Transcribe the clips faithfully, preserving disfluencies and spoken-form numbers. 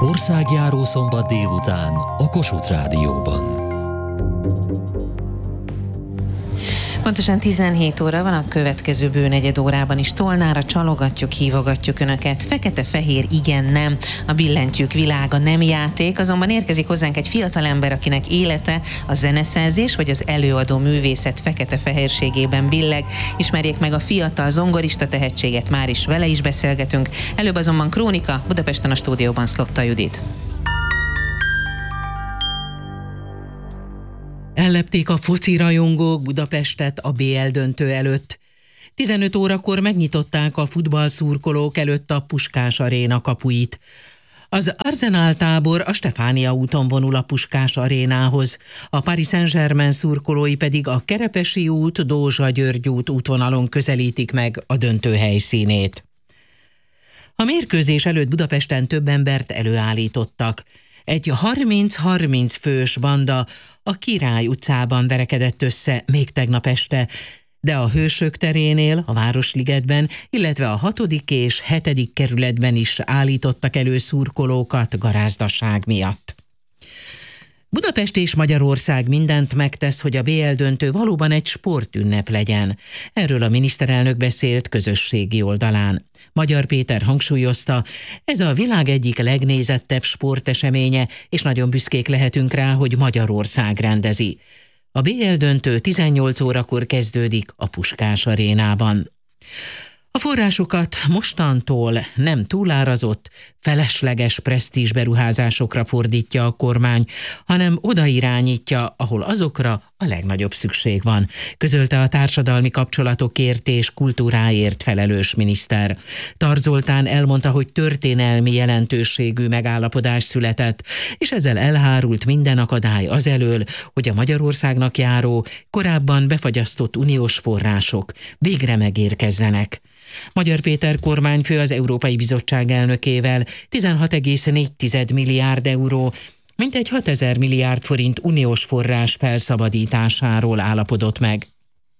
Országjáró szombat délután a Kossuth Rádióban. Pontosan tizenhét óra van, a következő bőnegyed órában is Tolnára csalogatjuk, hívogatjuk Önöket. Fekete-fehér, igen, nem. A billentyűk világa nem játék, azonban érkezik hozzánk egy fiatalember, akinek élete a zeneszerzés vagy az előadó művészet fekete-fehérségében billeg. Ismerjék meg a fiatal zongorista tehetséget, már is vele is beszélgetünk. Előbb azonban krónika, Budapesten a stúdióban Szlotta Judit. Ellepték a foci rajongók Budapestet a bé el döntő előtt. tizenöt órakor megnyitották a futballszurkolók előtt a Puskás Aréna kapuit. Az Arsenal tábor a Stefánia úton vonul a Puskás Arénához, a Paris Saint-Germain szurkolói pedig a Kerepesi út, Dózsa-György út útvonalon közelítik meg a döntő helyszínét. A mérkőzés előtt Budapesten több embert előállítottak. Egy harminc-harminc fős banda a Király utcában verekedett össze még tegnap este, de a Hősök terénél, a Városligetben, illetve a hatodik és hetedik kerületben is állítottak elő szurkolókat garázdaság miatt. Budapest és Magyarország mindent megtesz, hogy a bé el döntő valóban egy sportünnep legyen. Erről a miniszterelnök beszélt közösségi oldalán. Magyar Péter hangsúlyozta, ez a világ egyik legnézettebb sporteseménye, és nagyon büszkék lehetünk rá, hogy Magyarország rendezi. A bé el döntő tizennyolc órakor kezdődik a Puskás Arénában. A forrásokat mostantól nem túlárazott, felesleges presztízs beruházásokra fordítja a kormány, hanem oda irányítja, ahol azokra a legnagyobb szükség van, közölte a társadalmi kapcsolatokért és kultúráért felelős miniszter. Tard Zoltán elmondta, hogy történelmi jelentőségű megállapodás született, és ezzel elhárult minden akadály azelől, hogy a Magyarországnak járó, korábban befagyasztott uniós források végre megérkezzenek. Magyar Péter kormányfő az Európai Bizottság elnökével tizenhat egész négy milliárd euró, mintegy hatezer milliárd forint uniós forrás felszabadításáról állapodott meg.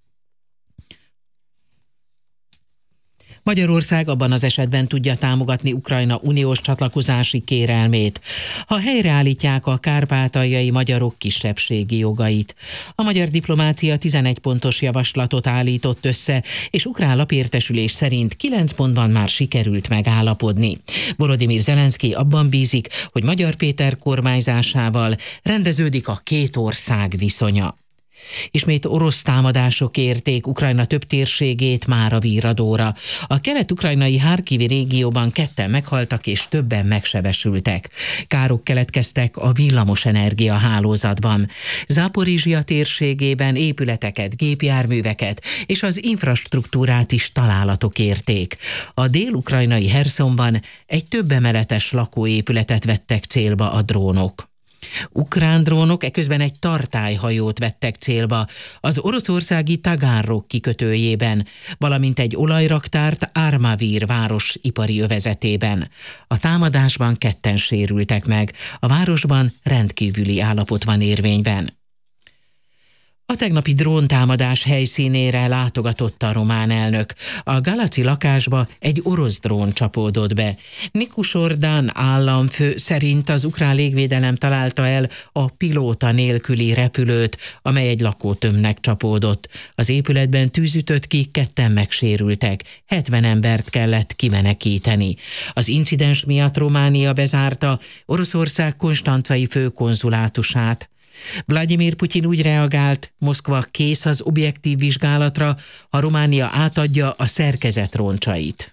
Magyarország abban az esetben tudja támogatni Ukrajna uniós csatlakozási kérelmét, ha helyreállítják a kárpátaljai magyarok kisebbségi jogait. A magyar diplomácia tizenegy pontos javaslatot állított össze, és ukrán lapértesülés szerint kilenc pontban már sikerült megállapodni. Volodymyr Zelenszky abban bízik, hogy Magyar Péter kormányzásával rendeződik a két ország viszonya. Ismét orosz támadások érték Ukrajna több térségét már a víradóra. A kelet-ukrajnai Harkivi régióban ketten meghaltak és többen megsebesültek. Károk keletkeztek a villamosenergia hálózatban. Záporizsia térségében épületeket, gépjárműveket és az infrastruktúrát is találatok érték. A dél-ukrajnai Herszonban egy több emeletes lakóépületet vettek célba a drónok. Ukrán drónok eközben egy tartályhajót vettek célba az oroszországi Taganrog kikötőjében, valamint egy olajraktárt Armavir város ipari övezetében. A támadásban ketten sérültek meg, a városban rendkívüli állapot van érvényben. A tegnapi dróntámadás helyszínére látogatott a román elnök. A Galaci lakásba egy orosz drón csapódott be. Nikusordán államfő szerint az ukrán légvédelem találta el a pilóta nélküli repülőt, amely egy lakótömbnek csapódott. Az épületben tűz ütött ki, ketten megsérültek. hetven embert kellett kimenekíteni. Az incidens miatt Románia bezárta Oroszország konstancai főkonzulátusát. Vladimir Putyin úgy reagált, Moszkva kész az objektív vizsgálatra, ha Románia átadja a szerkezet roncsait.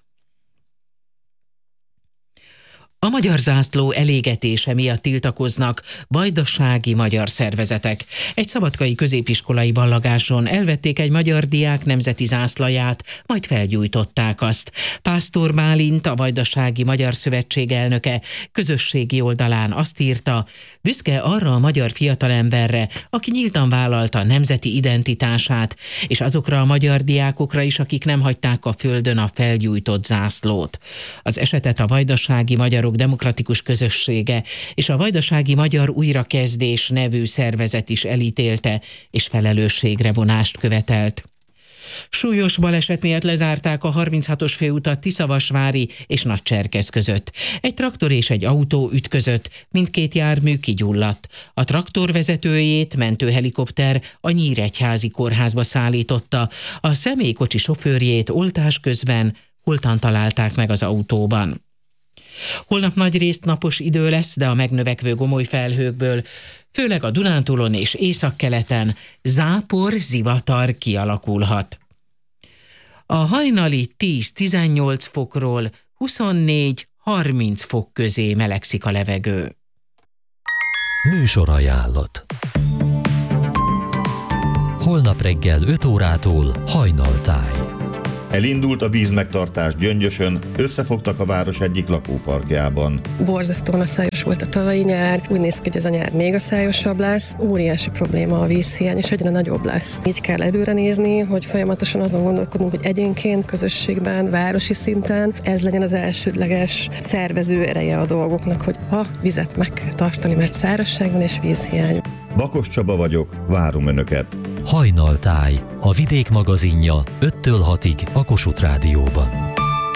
A magyar zászló elégetése miatt tiltakoznak vajdasági magyar szervezetek. Egy szabadkai középiskolai ballagáson elvették egy magyar diák nemzeti zászlaját, majd felgyújtották azt. Pásztor Bálint, a Vajdasági Magyar Szövetség elnöke közösségi oldalán azt írta, büszke arra a magyar fiatalemberre, aki nyíltan vállalta nemzeti identitását, és azokra a magyar diákokra is, akik nem hagyták a földön a felgyújtott zászlót. Az esetet a Vajdasági Magyarok Demokratikus Közössége és a Vajdasági Magyar Újrakezdés nevű szervezet is elítélte és felelősségre vonást követelt. Súlyos baleset miatt lezárták a harminchatos főutat Tiszavasvári és Nagycserkesz között. Egy traktor és egy autó ütközött, mindkét jármű kigyulladt. A traktor vezetőjét mentőhelikopter a Nyíregyházi kórházba szállította. A személykocsi sofőrjét oltás közben holtan találták meg az autóban. Holnap nagyrészt napos idő lesz, de a megnövekvő gomoly felhőkből, főleg a Dunántúlon és északkeleten zápor, zivatar kialakulhat. A hajnali tíz-tizennyolc fokról huszonnégy-harminc fok közé melegszik a levegő. Műsorajánlat. Holnap reggel öt órától Hajnaltáj. Elindult a vízmegtartás Gyöngyösön, összefogtak a város egyik lakóparkjában. Borzasztóan aszályos volt a tavalyi nyár, úgy néz ki, hogy ez a nyár még aszályosabb lesz. Óriási probléma a vízhiány, és egyre nagyobb lesz. Így kell előre nézni, hogy folyamatosan azon gondolkodunk, hogy egyénként, közösségben, városi szinten ez legyen az elsődleges szervező ereje a dolgoknak, hogy a vizet meg kell tartani, mert szárazság van és vízhiány. Bakos Csaba vagyok, várom Önöket! Hajnaltáj, a Vidék magazinja öttől hatig a Kossuth Rádióban.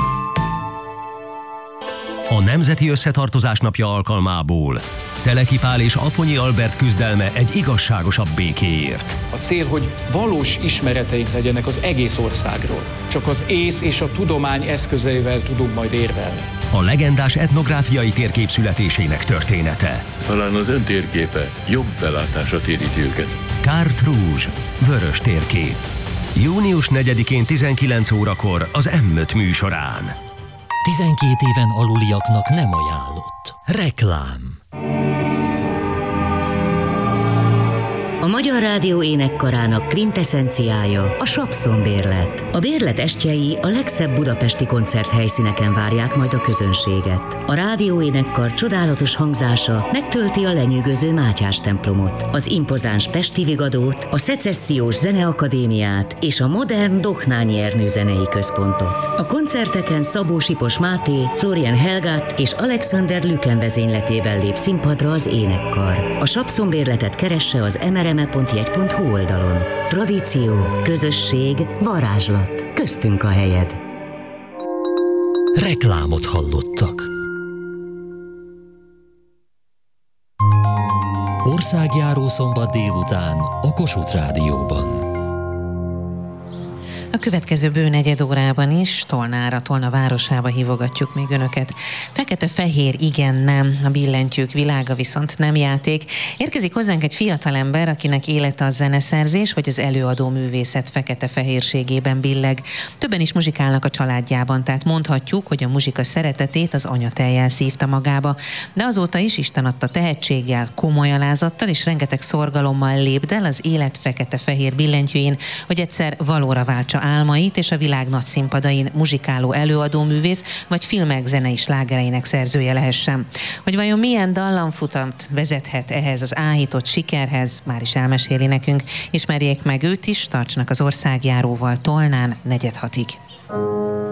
A Nemzeti Összetartozás napja alkalmából Teleki Pál és Aponyi Albert küzdelme egy igazságosabb békéért. A cél, hogy valós ismereteink legyenek az egész országról. Csak az ész és a tudomány eszközeivel tudunk majd érvelni. A legendás etnográfiai térkép születésének története. Talán az ön térképe jobb belátásra téríti őket. Carte Rouge, vörös térkép. június negyedikén tizenkilenc órakor az M öt műsorán. tizenkét éven aluliaknak nem ajánlott. Reklám. A Magyar Rádió énekkarának kvinteszenciája a Sapszon bérlet. A bérlet estjei a legszebb budapesti koncerthelyszíneken várják majd a közönséget. A rádió énekkar csodálatos hangzása megtölti a lenyűgöző Mátyás templomot, az impozáns Pesti Vigadót, a Szecessziós Zeneakadémiát és a modern Dohnányi Ernő zenei központot. A koncerteken Szabó Sipos Máté, Florian Helgát és Alexander Lüken vezényletével lép színpadra az énekkar. A Sapszon bérletet keresse az em er em e pont jegy pont hu oldalon. Tradíció, közösség, varázslat. Köztünk a helyed. Reklámot hallottak. Országjáró szombat délután a Kossuth Rádióban. A következő bő negyed órában is Tolnára, Tolna városába hívogatjuk még Önöket. Fekete-fehér, igen, nem, a billentyűk világa viszont nem játék. Érkezik hozzánk egy fiatalember, akinek élete a zeneszerzés vagy az előadó művészet fekete-fehérségében billeg. Többen is muzsikálnak a családjában, tehát mondhatjuk, hogy a muzsika szeretetét az anyatejjel szívta magába. De azóta is Isten adta tehetséggel, komoly alázattal és rengeteg szorgalommal lépdel az élet fekete-fehér billentyűjén, hogy egyszer valóra váltsa álmait, és a világ nagy színpadain muzsikáló előadóművész vagy filmek zenei slágereinek szerzője lehessen. Hogy vajon milyen dallamfutat vezethet ehhez az áhított sikerhez, már is elmeséli nekünk. Ismerjék meg őt is, tartsanak az országjáróval Tolnán negyed hatig.